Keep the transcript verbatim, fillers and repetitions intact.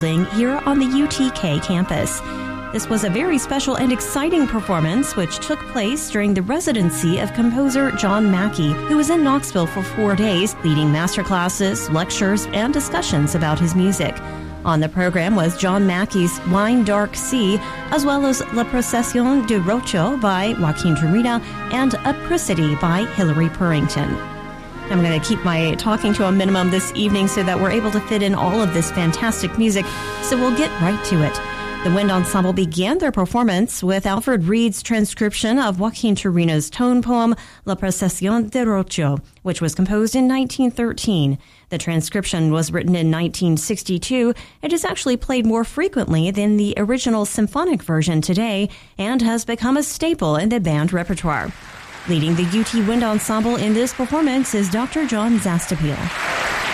here on the U T K campus. This was a very special and exciting performance which took place during the residency of composer John Mackey, who was in Knoxville for four days, leading masterclasses, lectures, and discussions about his music. On the program was John Mackey's Wine Dark Sea, as well as La Procesión de Rocho by Joaquin Turina and Apricity by Hilary Purrington. I'm going to keep my talking to a minimum this evening so that we're able to fit in all of this fantastic music, so we'll get right to it. The Wind Ensemble began their performance with Alfred Reed's transcription of Joaquin Turina's tone poem La Procesión de Rocho, which was composed in nineteen thirteen. The transcription was written in nineteen sixty-two. It is actually played more frequently than the original symphonic version today and has become a staple in the band repertoire. Leading the U T Wind Ensemble in this performance is Doctor John Zastapil.